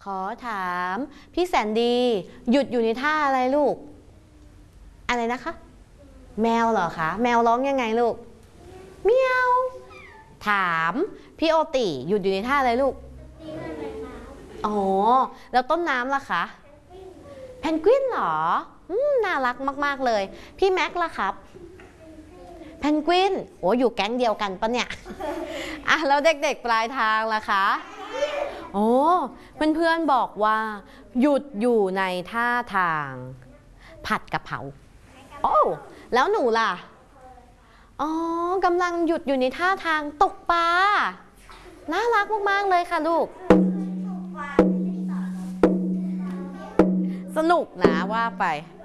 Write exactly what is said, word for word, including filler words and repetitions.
ขอถามพี่แสนดีหยุดอยู่ในท่าอะไรลูกอะไรนะคะแมวเหรอคะแมวร้องยังไงลูกเมียวถามพี่โอติหยุดอยู่ในท่าอะไรลูกอ๋อแล้วต้นน้ำล่ะคะแพนกวินเหรออืมน่ารักมากๆเลยพี่แม็กล่ะครับแพนกวินโอ้อยู่แก๊งเดียวกันปะเนี่ยอ่ะแล้วเด็กๆปลายทางล่ะคะโอ้เพื่อนๆบอกว่าหยุดอยู่ในท่าทางผัดกะเพราโอ้แล้วหนูล่ะอ๋อกำลังหยุดอยู่ในท่าทางตกปลาน่ารักมากๆเลยค่ะลูกสนุกนะว่าไป